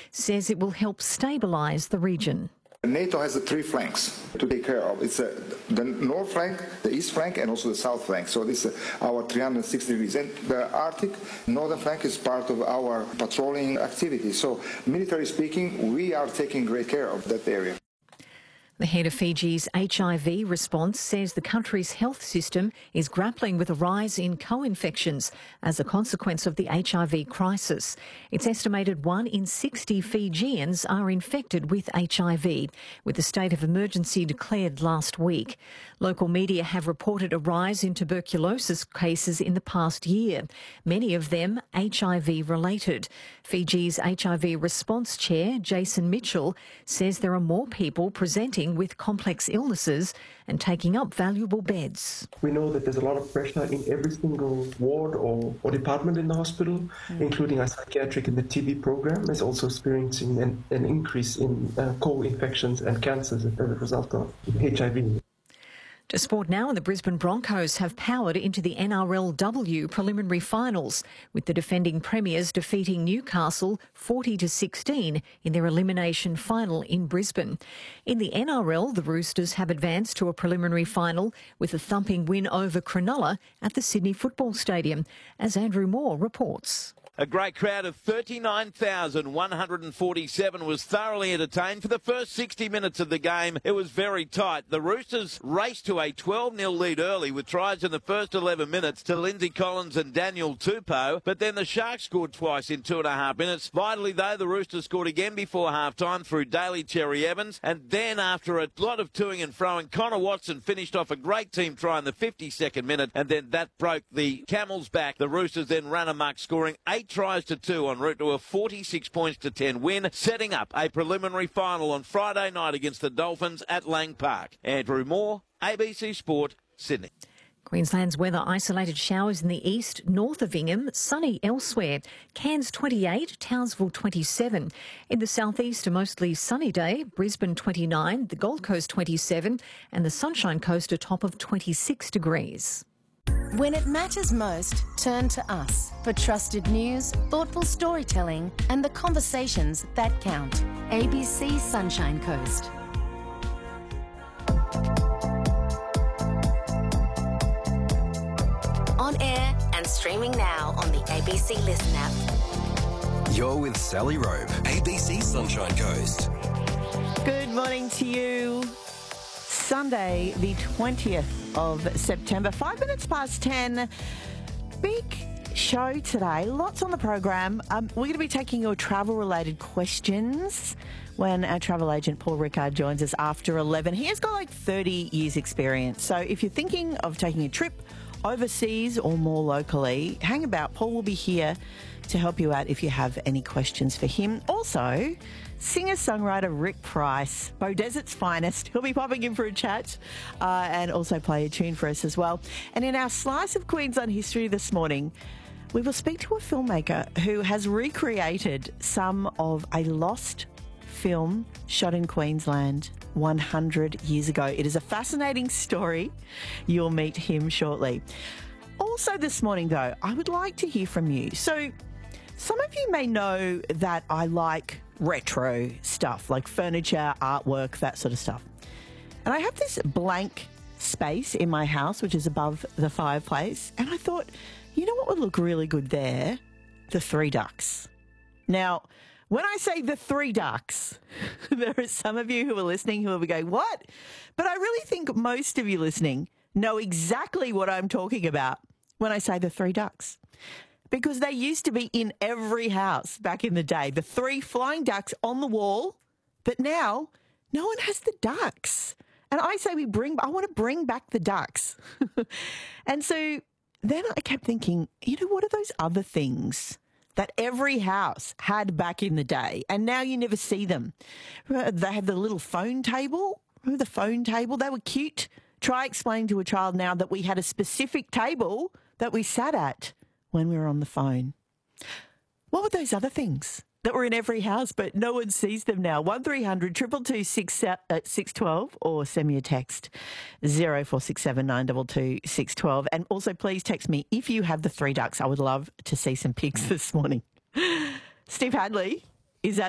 says it will help stabilise the region. NATO has the three flanks to take care of. It's the north flank, the east flank, and also the south flank. So this is our 360 degrees. And the Arctic northern flank is part of our patrolling activity. So military speaking, we are taking great care of that area. The head of Fiji's HIV response says the country's health system is grappling with a rise in co-infections as a consequence of the HIV crisis. It's estimated 1 in 60 Fijians are infected with HIV, with the state of emergency declared last week. Local media have reported a rise in tuberculosis cases in the past year, many of them HIV-related. Fiji's HIV response chair, Jason Mitchell, says there are more people presenting with complex illnesses and taking up valuable beds. We know that there's a lot of pressure in every single ward or department in the hospital, including our psychiatric and the TB program is also experiencing an increase in co-infections and cancers as a result of HIV. To sport now, and the Brisbane Broncos have powered into the NRLW preliminary finals, with the defending premiers defeating Newcastle 40-16 in their elimination final in Brisbane. In the NRL, the Roosters have advanced to a preliminary final with a thumping win over Cronulla at the Sydney Football Stadium, as Andrew Moore reports. A great crowd of 39,147 was thoroughly entertained. For the first 60 minutes of the game, it was very tight. The Roosters raced to a 12-0 lead early with tries in the first 11 minutes to Lindsay Collins and Daniel Tupou, but then the Sharks scored twice in 2.5 minutes. Vitally, though, the Roosters scored again before half-time through Daly Cherry Evans, and then after a lot of toing and froing, Connor Watson finished off a great team try in the 52nd minute, and then that broke the Camels' back. The Roosters then ran amok, scoring 8 tries to 2 en route to a 46 points to 10 win, setting up a preliminary final on Friday night against the Dolphins at Lang Park. Andrew Moore, ABC Sport, Sydney. Queensland's weather: isolated showers in the east, north of Ingham, sunny elsewhere. Cairns 28, Townsville 27. In the southeast, a mostly sunny day. Brisbane 29, the Gold Coast 27, and the Sunshine Coast a top of 26 degrees. When it matters most, turn to us for trusted news, thoughtful storytelling, and the conversations that count. ABC Sunshine Coast. On air and streaming now on the ABC Listen app. You're with Sally Rowe, ABC Sunshine Coast. Good morning to you. Sunday, the 20th of September, 5 minutes past 10. Big show today. Lots on the program. We're going to be taking your travel-related questions when our travel agent Paul Rickard joins us after 11. He has got like 30 years experience. So if you're thinking of taking a trip overseas or more locally, hang about. Paul will be here to help you out if you have any questions for him. Also, singer-songwriter Rick Price, Beaudesert's finest. He'll be popping in for a chat and also play a tune for us as well. And in our Slice of Queensland history this morning, we will speak to a filmmaker who has recreated some of a lost film shot in Queensland 100 years ago. It is a fascinating story. You'll meet him shortly. Also this morning, though, I would like to hear from you. So some of you may know that I like retro stuff, like furniture, artwork, that sort of stuff. And I have this blank space in my house, which is above the fireplace. And I thought, you know what would look really good there? The Three Ducks. Now, when I say the Three Ducks, there are some of you who are listening who will be going, what? But I really think most of you listening know exactly what I'm talking about when I say the Three Ducks. Because they used to be in every house back in the day. The three flying ducks on the wall. But now, no one has the ducks. And I say I want to bring back the ducks. And so then I kept thinking, you know, what are those other things that every house had back in the day? And now you never see them. They had the little phone table. Remember the phone table? They were cute. Try explaining to a child now that we had a specific table that we sat at when we were on the phone. What were those other things that were in every house but no one sees them now? 1300 222 612 or send me a text 0467 922 612. And also please text me if you have the Three Ducks. I would love to see some pics this morning. Steve Hadley is at